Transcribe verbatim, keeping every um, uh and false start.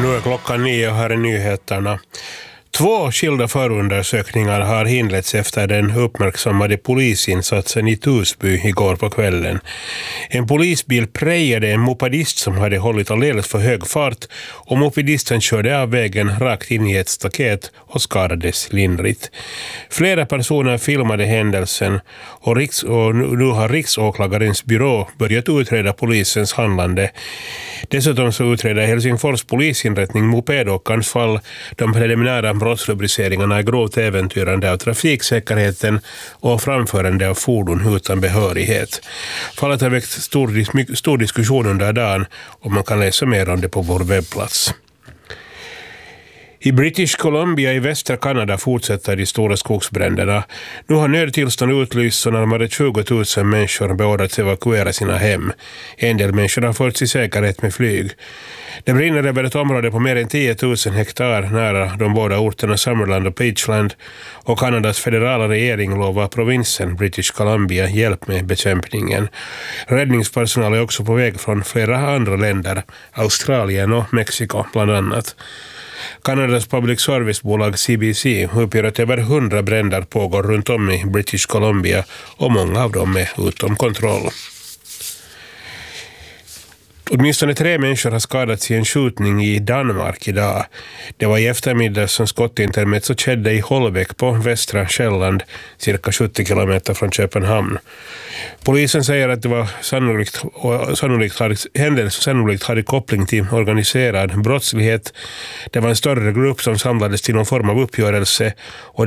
Nu är klockan nio och här är nyheterna. Två skilda förundersökningar har inletts efter den uppmärksammade polisinsatsen i Tusby igår på kvällen. En polisbil prejade en mopedist som hade hållit alldeles för hög fart och mopedisten körde av vägen rakt in i ett staket och skadades lindrigt. Flera personer filmade händelsen och, riks- och nu har riksåklagarens byrå börjat utreda polisens handlande. Dessutom så utreder Helsingfors polisinrättning mopedåkarens fall. De preliminära brottsrubriceringarna är grovt äventyrande av trafiksäkerheten och framförande av fordon utan behörighet. Fallet har väckt stor, stor diskussion under dagen och man kan läsa mer om det på vår webbplats. I British Columbia i västra Kanada fortsätter de stora skogsbränderna. Nu har nödtillstånd utlysts och närmare tjugo tusen människor beordrats evakuera sina hem. En del människor har förts i säkerhet med flyg. Det brinner över ett område på mer än tio tusen hektar nära de båda orterna Summerland och Pageland, och Kanadas federala regering lovar provinsen British Columbia hjälp med bekämpningen. Räddningspersonal är också på väg från flera andra länder, Australien och Mexiko bland annat. Kanadas public service-bolag C B C uppger att över hundra bränder pågår runt om i British Columbia och många av dem är utom kontroll. Åtminstone tre människor har skadats i en skjutning i Danmark idag. Det var i eftermiddag som skottintermezzo skedde i Holbäck på västra Själland, cirka sjuttio kilometer från Köpenhamn. Polisen säger att det var sannolikt, sannolikt, hade, händelse sannolikt hade koppling till organiserad brottslighet. Det var en större grupp som samlades till någon form av uppgörelse och